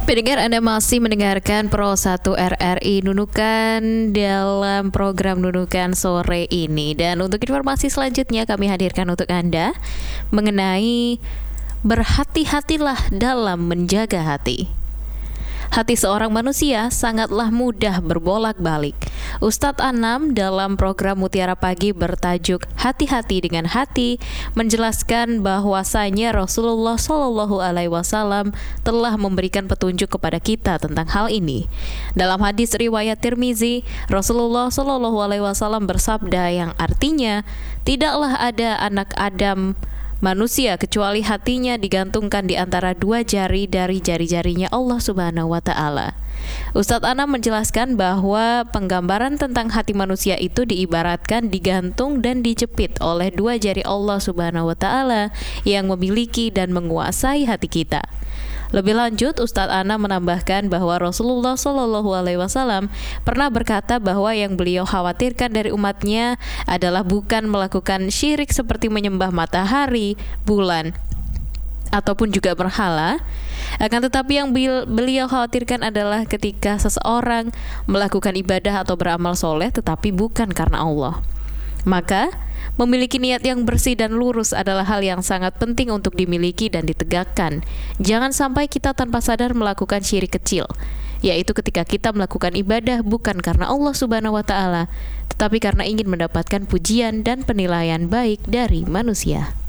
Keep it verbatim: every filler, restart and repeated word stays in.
Pendengar, Anda masih mendengarkan Pro satu R R I Nunukan dalam program Nunukan sore ini. Dan untuk informasi selanjutnya kami hadirkan untuk Anda mengenai berhati-hatilah dalam menjaga hati. Hati seorang manusia sangatlah mudah berbolak-balik. Ustadz Anam dalam program Mutiara Pagi bertajuk Hati-hati dengan Hati menjelaskan bahwasanya Rasulullah Shallallahu Alaihi Wasallam telah memberikan petunjuk kepada kita tentang hal ini. Dalam hadis riwayat Tirmizi, Rasulullah Shallallahu Alaihi Wasallam bersabda yang artinya, tidaklah ada anak Adam manusia kecuali hatinya digantungkan di antara dua jari dari jari-jarinya Allah Subhanahu wa Ta'ala. Ustadz Anam menjelaskan bahwa penggambaran tentang hati manusia itu diibaratkan digantung dan dijepit oleh dua jari Allah Subhanahu wa Ta'ala yang memiliki dan menguasai hati kita. Lebih lanjut, Ustadz Anam menambahkan bahwa Rasulullah Shallallahu Alaihi Wasallam pernah berkata bahwa yang beliau khawatirkan dari umatnya adalah bukan melakukan syirik seperti menyembah matahari, bulan, ataupun juga berhala. Akan tetapi yang beliau khawatirkan adalah ketika seseorang melakukan ibadah atau beramal soleh tetapi bukan karena Allah. Maka, memiliki niat yang bersih dan lurus adalah hal yang sangat penting untuk dimiliki dan ditegakkan. Jangan sampai kita tanpa sadar melakukan syirik kecil, yaitu ketika kita melakukan ibadah bukan karena Allah Subhanahu wa Ta'ala, tetapi karena ingin mendapatkan pujian dan penilaian baik dari manusia.